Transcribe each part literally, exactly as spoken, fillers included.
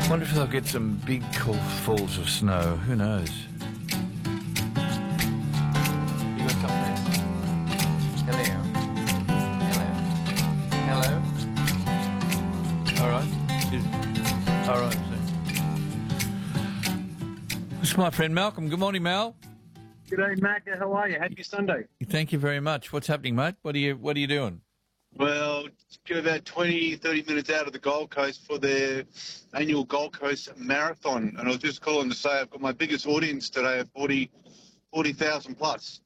Wonder if they'll get some big cool falls of snow. Who knows? You got something there? Hello. Hello. Hello. All right. Is- All right. So. This is my friend Malcolm. Good morning, Mal. G'day, Mac. How are you? Happy Sunday. Thank you very much. What's happening, mate? What are you What are you doing? Well, it's about twenty, thirty minutes out of the Gold Coast for their annual Gold Coast Marathon. And I was just calling to say I've got my biggest audience today of forty thousand plus.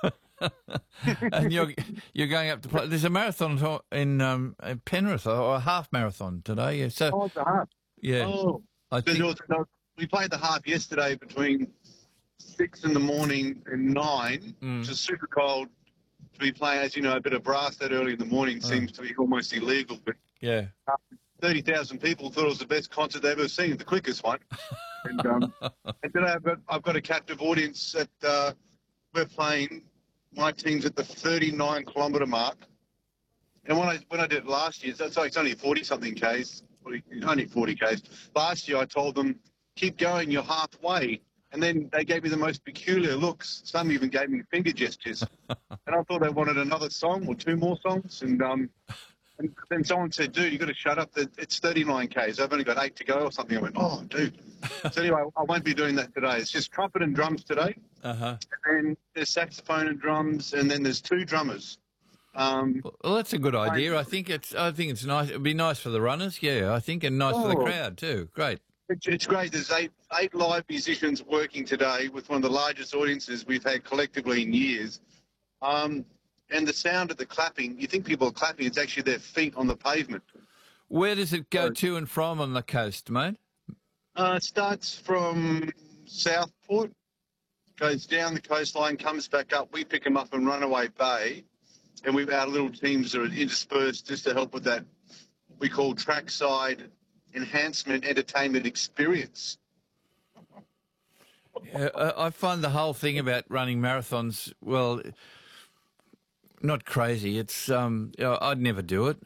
And you're you're going up to play. There's a marathon in um, in Penrith, or a half marathon today. Yeah, so Oh, it's a half. yeah, Oh, I there's think also- no, we played the half yesterday between six in the morning and nine, Mm. which is super cold to be playing. As you know, a bit of brass that early in the morning seems to be almost illegal. But yeah. thirty thousand people thought it was the best concert they've ever seen, the quickest one. and, um, and today I've got, I've got a captive audience that uh, we're playing. My team's at the thirty-nine kilometre mark. And when I when I did it last year, so it's, it's only forty-something Ks, forty, only forty Ks. Last year I told them, keep going, you're halfway. And then they gave me the most peculiar looks. Some even gave me finger gestures. And I thought they wanted another song or two more songs. And um, and then someone said, dude, you got to shut up. It's thirty-nine Ks. I've only got eight to go or something. I went, oh, dude. So anyway, I won't be doing that today. It's just trumpet and drums today. Uh huh. And then there's saxophone and drums. And then there's two drummers. Um, Well, that's a good idea. I think it's I think it's nice. It'd be nice for the runners. Yeah, I think, and nice for the Oh. crowd too. Great. It's, it's great. There's eight, eight live musicians working today with one of the largest audiences we've had collectively in years. Um, and the sound of the clapping, you think people are clapping, it's actually their feet on the pavement. Where does it go Sorry. to and from on the coast, mate? Uh, it starts from Southport, goes down the coastline, comes back up. We pick them up in Runaway Bay, and we've our little teams are interspersed just to help with that we call trackside enhancement entertainment experience. Yeah, I I find the whole thing about running marathons, well, not crazy. It's um, you know, I'd never do it.